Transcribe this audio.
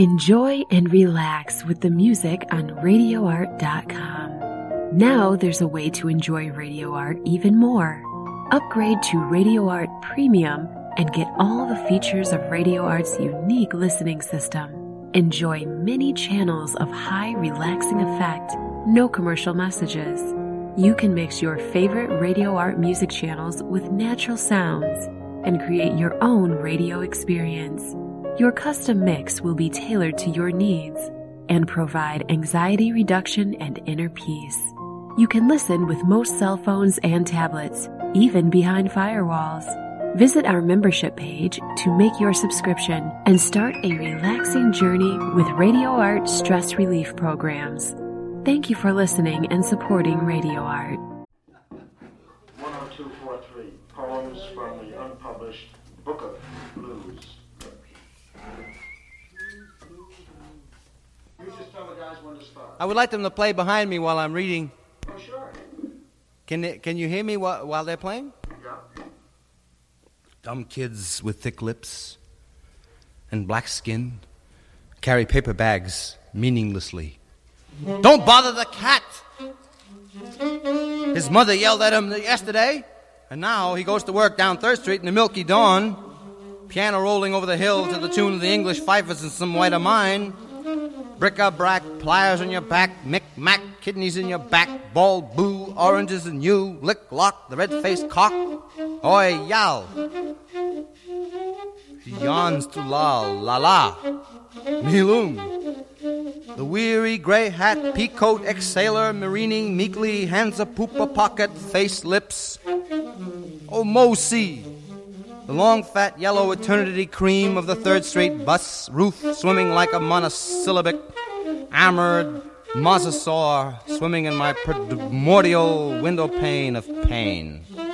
Enjoy and relax with the music on RadioArt.com. Now there's a way to enjoy Radio Art even more. Upgrade to Radio Art Premium and get all the features of Radio Art's unique listening system. Enjoy many channels of high relaxing effect, no commercial messages. You can mix your favorite Radio Art music channels with natural sounds and create your own radio experience. Your custom mix will be tailored to your needs and provide anxiety reduction and inner peace. You can listen with most cell phones and tablets, even behind firewalls. Visit our membership page to make your subscription and start a relaxing journey with Radio Art stress relief programs. Thank you for listening and supporting Radio Art. 10243, poems from the unpublished Book of Blues. You just tell the guys when to start. I would like them to play behind me while I'm reading. Oh, sure. Can you hear me while they're playing? Yeah. Dumb kids with thick lips and black skin carry paper bags meaninglessly. Don't bother the cat! His mother yelled at him yesterday, and now he goes to work down 3rd Street in the milky dawn, piano rolling over the hill to the tune of the English fifers and some white of mine. Bric-a-brac, pliers on your back, mick-mack, kidneys in your back, ball, boo, oranges and you, lick-lock, the red-faced cock. Oi, yow. She yawns to lol, la-la, me-loom. The weary grey hat, peacoat, ex-sailor, marining meekly, hands a poopa pocket, face, lips. Oh, Mosi. The long, fat, yellow eternity cream of the 3rd Street bus, roof swimming like a monosyllabic, armored mosasaur swimming in my primordial window pane of pain.